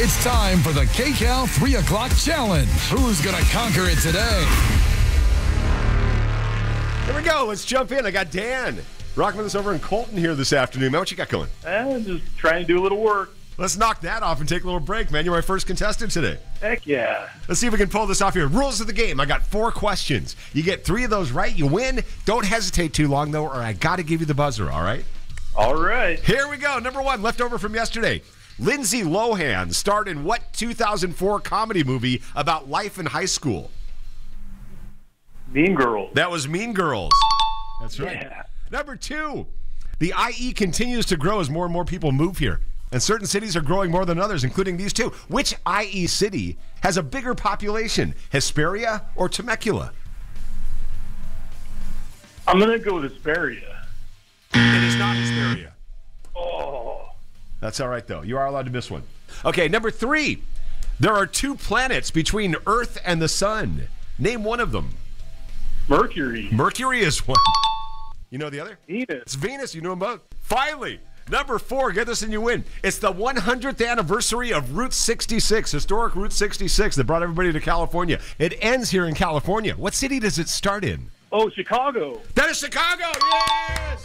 It's time for the KCAL 3 o'clock challenge. Who's going to conquer it today? Here we go. Let's jump in. I got Dan rocking with us over in Colton here this afternoon. Man, what you got going? Just trying to do a little work. Let's knock that off and take a little break, man. You're my first contestant today. Heck yeah. Let's see if we can pull this off here. Rules of the game. I got 4 questions. You get 3 of those right, you win. Don't hesitate too long, though, or I got to give you the buzzer, all right? All right. Here we go. Number 1, leftover from yesterday. Lindsay Lohan starred in what 2004 comedy movie about life in high school? Mean Girls. That was Mean Girls. That's right. Yeah. Number 2, the IE continues to grow as more and more people move here. And certain cities are growing more than others, including these 2. Which IE city has a bigger population, Hesperia or Temecula? I'm going to go with Hesperia. It is not Hesperia. Oh. That's all right, though. You are allowed to miss one. Okay, number 3. There are 2 planets between Earth and the Sun. Name one of them. Mercury. Mercury is one. You know the other? Venus. It's Venus. You know them both. Finally. Number 4, get this and you win. It's the 100th anniversary of Route 66, historic Route 66 that brought everybody to California. It ends here in California. What city does it start in? Oh, Chicago. That is Chicago, yes!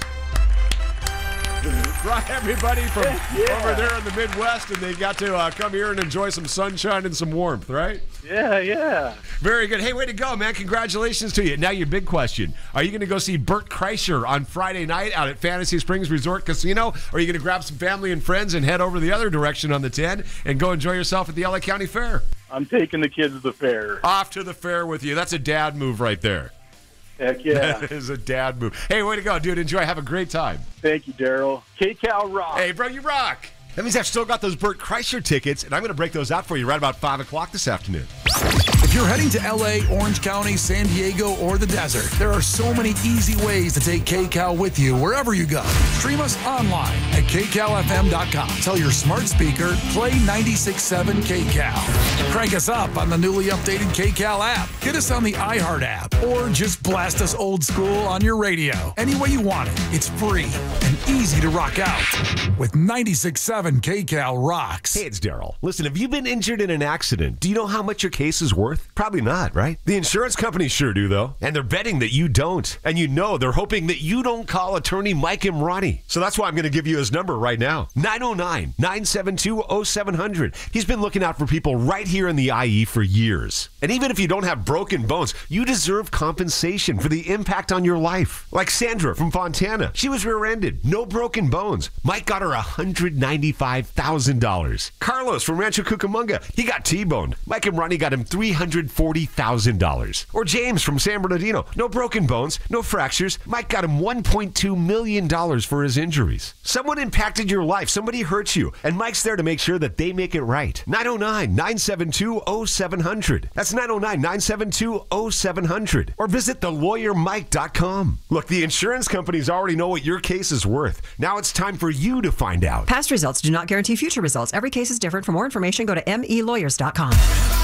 Brought everybody from over there in the Midwest, and they got to come here and enjoy some sunshine and some warmth, right? Yeah. Very good. Hey, way to go, man. Congratulations to you. Now your big question. Are you going to go see Bert Kreischer on Friday night out at Fantasy Springs Resort Casino? Or are you going to grab some family and friends and head over the other direction on the 10 and go enjoy yourself at the LA County Fair? I'm taking the kids to the fair. Off to the fair with you. That's a dad move right there. Heck yeah. That is a dad move. Hey, way to go, dude. Enjoy. Have a great time. Thank you, Daryl. KCAL rock. Hey, bro, you rock. That means I've still got those Bert Kreischer tickets, and I'm going to break those out for you right about 5 o'clock this afternoon. If you're heading to LA, Orange County, San Diego, or the desert, there are so many easy ways to take KCAL with you wherever you go. Stream us online at kcalfm.com. Tell your smart speaker, play 96.7 KCAL. Crank us up on the newly updated KCAL app. Get us on the iHeart app, or just blast us old school on your radio. Any way you want it, it's free and easy to rock out with 96.7 KCAL rocks. Hey, it's Daryl. Listen, have you been injured in an accident? Do you know how much your case is worth? Probably not, right? The insurance companies sure do, though. And they're betting that you don't. And you know they're hoping that you don't call attorney Mike Imrani. So that's why I'm going to give you his number right now. 909-972-0700. He's been looking out for people right here in the IE for years. And even if you don't have broken bones, you deserve compensation for the impact on your life. Like Sandra from Fontana. She was rear-ended. No broken bones. Mike got her $195,000. Carlos from Rancho Cucamonga. He got T-boned. Mike Imrani got him $340,000. Or James from San Bernardino. No broken bones, no fractures. Mike got him $1.2 million for his injuries. Someone impacted your life. Somebody hurt you. And Mike's there to make sure that they make it right. 909-972-0700. That's 909-972-0700. Or visit thelawyermike.com. Look, the insurance companies already know what your case is worth. Now it's time for you to find out. Past results do not guarantee future results. Every case is different. For more information, go to melawyers.com.